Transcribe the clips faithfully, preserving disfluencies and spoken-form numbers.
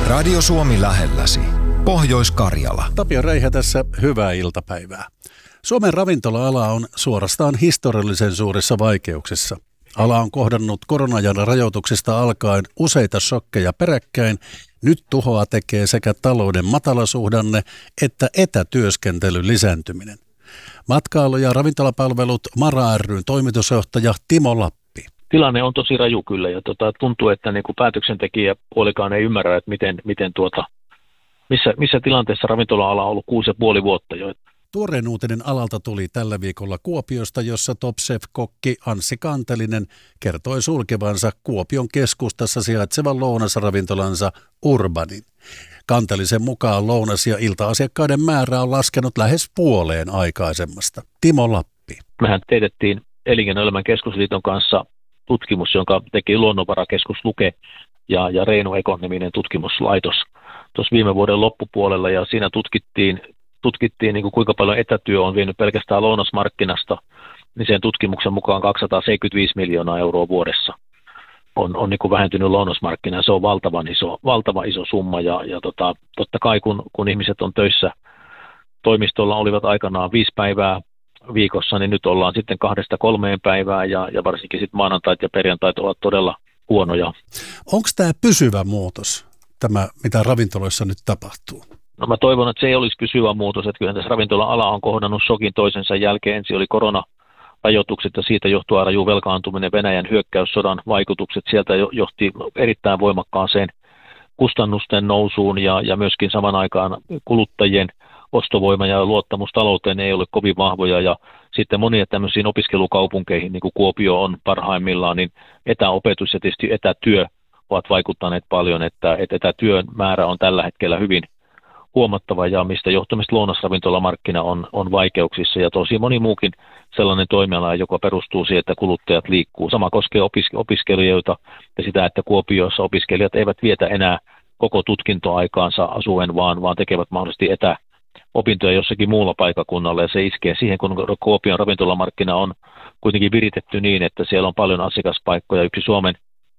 Radio Suomi lähelläsi. Pohjois-Karjala. Tapio Räihä tässä, hyvää iltapäivää. Suomen ravintola-ala on suorastaan historiallisen suurissa vaikeuksissa. Ala on kohdannut korona-ajan rajoituksista alkaen useita shokkeja peräkkäin. Nyt tuhoa tekee sekä talouden matalasuhdanne että etätyöskentelyn lisääntyminen. Matkailu- ja ravintolapalvelut Mara ry:n toimitusjohtaja Timo Lappi. Tilanne on tosi raju kyllä ja tota, tuntuu, että niin kuin päätöksentekijä puolikaan ei ymmärrä, että miten, miten tuota, missä, missä tilanteessa ravintola-ala on ollut kuusi ja puoli vuotta jo. Tuoreen uutinen alalta tuli tällä viikolla Kuopiosta, jossa Top Chef-kokki Anssi Kantelinen kertoi sulkevansa Kuopion keskustassa sijaitsevan lounasravintolansa Urbanin. Kantelisen mukaan lounas- ja ilta-asiakkaiden määrä on laskenut lähes puoleen aikaisemmasta. Timo Lappi. Mehän teetettiin Elinkeinoelämän keskusliiton kanssa tutkimus, jonka teki Luonnonvarakeskus Luke ja, ja Reino Ekon-niminen tutkimuslaitos tuossa viime vuoden loppupuolella, ja siinä tutkittiin, tutkittiin niin kuin kuinka paljon etätyö on vienyt pelkästään lounasmarkkinasta, niin sen tutkimuksen mukaan kaksisataaseitsemänkymmentäviisi miljoonaa euroa vuodessa on, on niin kuin vähentynyt lounasmarkkina, ja se on valtavan iso, valtavan iso summa, ja, ja tota, totta kai kun, kun ihmiset on töissä, toimistolla olivat aikanaan viisi päivää viikossa, niin nyt ollaan sitten kahdesta kolmeen päivään ja, ja varsinkin sitten maanantait ja perjantait ovat todella huonoja. Onko tämä pysyvä muutos, tämä mitä ravintoloissa nyt tapahtuu? No mä toivon, että se ei olisi pysyvä muutos, että kyllä tässä ravintola-ala on kohdannut shokin toisensa jälkeen. Ensin oli koronarajoitukset ja siitä johtuu raju velkaantuminen, Venäjän hyökkäyssodan vaikutukset. Sieltä johti erittäin voimakkaaseen kustannusten nousuun ja, ja myöskin saman aikaan kuluttajien ostovoima ja luottamus talouteen ei ole kovin vahvoja, ja sitten monia tämmöisiin opiskelukaupunkeihin, niin kuin Kuopio on parhaimmillaan, niin etäopetus ja tietysti etätyö ovat vaikuttaneet paljon, että, että etätyön määrä on tällä hetkellä hyvin huomattava, ja mistä johtumista lounasravintolamarkkina on, on vaikeuksissa, ja tosi moni muukin sellainen toimiala, joka perustuu siihen, että kuluttajat liikkuu. Sama koskee opis- opiskelijoita ja sitä, että Kuopiossa opiskelijat eivät vietä enää koko tutkintoaikaansa asuen, vaan, vaan tekevät mahdollisesti etä opintoja jossakin muulla paikakunnalla, ja se iskee siihen, kun Kuopion ravintolamarkkina on kuitenkin viritetty niin, että siellä on paljon asiakaspaikkoja, yksi Suomen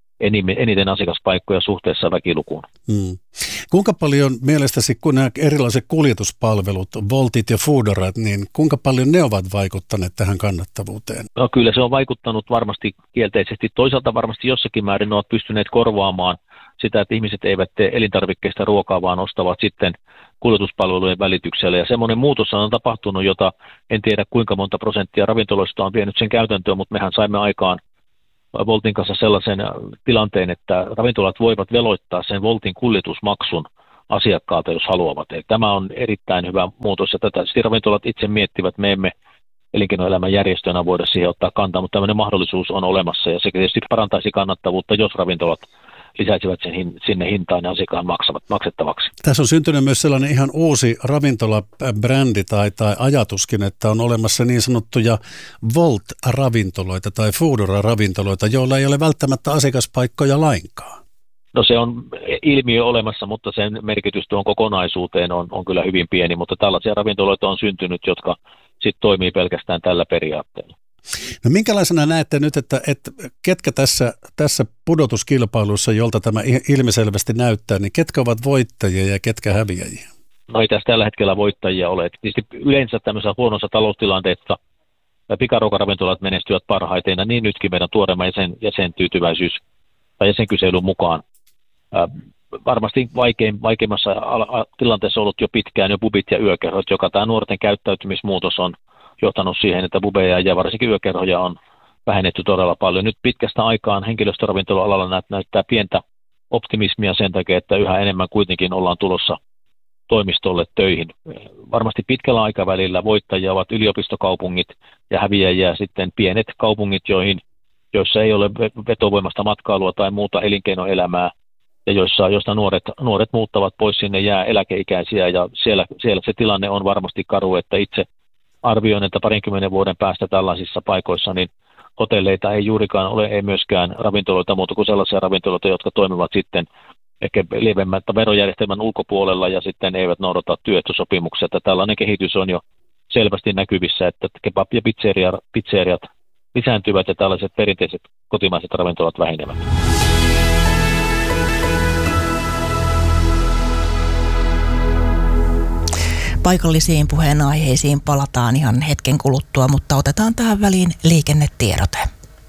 eniten asiakaspaikkoja suhteessa väkilukuun. Hmm. Kuinka paljon mielestäsi, kun nämä erilaiset kuljetuspalvelut, Voltit ja Foodorat, niin kuinka paljon ne ovat vaikuttaneet tähän kannattavuuteen? No kyllä se on vaikuttanut varmasti kielteisesti. Toisaalta varmasti jossakin määrin ne ovat pystyneet korvaamaan sitä, että ihmiset eivät tee elintarvikkeista ruokaa, vaan ostavat sitten kuljetuspalvelujen välityksellä. Ja semmoinen muutos on tapahtunut, jota en tiedä kuinka monta prosenttia ravintoloista on vienyt sen käytäntöön, mutta mehän saimme aikaan Voltin kanssa sellaisen tilanteen, että ravintolat voivat veloittaa sen Voltin kuljetusmaksun asiakkaalta, jos haluavat. Eli tämä on erittäin hyvä muutos, ja tätä tietysti ravintolat itse miettivät, me emme elinkeinoelämän järjestönä voida siihen ottaa kantaa, mutta tämmöinen mahdollisuus on olemassa, ja se tietysti parantaisi kannattavuutta, jos ravintolat lisäisivät sen hin, sinne hintaan ja asiakkaan maksavat, maksettavaksi. Tässä on syntynyt myös sellainen ihan uusi ravintolabrändi tai, tai ajatuskin, että on olemassa niin sanottuja Volt-ravintoloita tai Foodora-ravintoloita, joilla ei ole välttämättä asiakaspaikkoja lainkaan. No se on ilmiö olemassa, mutta sen merkitys tuon kokonaisuuteen on, on kyllä hyvin pieni, mutta tällaisia ravintoloita on syntynyt, jotka sitten toimii pelkästään tällä periaatteella. No minkälaisena näette nyt, että, että ketkä tässä, tässä pudotuskilpailussa, jolta tämä ilmiselvästi näyttää, niin ketkä ovat voittajia ja ketkä häviäjiä? No ei tässä tällä hetkellä voittajia ole. Tietysti yleensä tämmöisessä huonossa taloustilanteessa pikaruokaravintolat menestyvät parhaiten, ja niin nytkin meidän tuoreemman jäsen, jäsentyytyväisyys tai jäsenkyselyn mukaan. Äh, varmasti vaikein, vaikeimmassa tilanteessa ollut jo pitkään jo pubit ja yökerhot, joka tämä nuorten käyttäytymismuutos on johtanut siihen, että pubeja ja varsinkin yökerhoja on vähennetty todella paljon. Nyt pitkästä aikaan henkilöstöravintola-alalla näyttää pientä optimismia sen takia, että yhä enemmän kuitenkin ollaan tulossa toimistolle töihin. Varmasti pitkällä aikavälillä voittajia ovat yliopistokaupungit ja häviäjiä sitten pienet kaupungit, joihin, joissa ei ole vetovoimasta matkailua tai muuta elinkeinoelämää, ja joissa, joista nuoret, nuoret muuttavat pois, sinne jää eläkeikäisiä, ja siellä, siellä se tilanne on varmasti karu, että itse arvioin, että parinkymmenen vuoden päästä tällaisissa paikoissa niin hotelleita ei juurikaan ole, ei myöskään ravintoloita muuta kuin sellaisia ravintoloita, jotka toimivat sitten ehkä lievemmältä verojärjestelmän ulkopuolella ja sitten eivät noudata työehtosopimuksia. Että tällainen kehitys on jo selvästi näkyvissä, että kebab- ja pizzeria, pizzeriat lisääntyvät ja tällaiset perinteiset kotimaiset ravintolat vähenevät. Paikallisiin puheenaiheisiin palataan ihan hetken kuluttua, mutta otetaan tähän väliin liikennetiedote.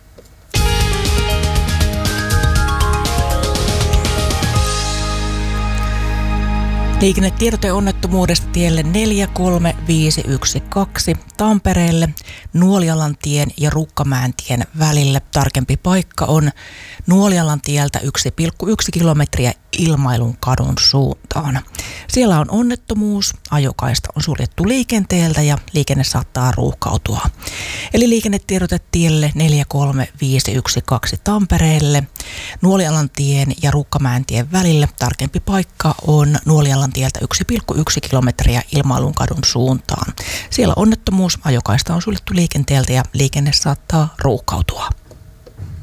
Liikennetiedote onnettomuudesta tielle neljä kolme viisi yksi kaksi Tampereelle Nuolialantien ja Rukkamäentien välille. Tarkempi paikka on Nuolialan tieltä yksi pilkku yksi kilometriä Ilmailun kadun suuntaan. Siellä on onnettomuus, ajokaista on suljettu liikenteeltä ja liikenne saattaa ruuhkautua. Eli liikennetiedote tielle neljä kolme viisi yksi kaksi Tampereelle Nuolialantien ja Rukkamäentien välille. Tarkempi paikka on Nuolialan tieltä yksi pilkku yksi kilometriä Ilmailun kadun suuntaan. Siellä onnettomuus, ajokaista on suljettu liikenteeltä ja liikenne saattaa ruuhkautua.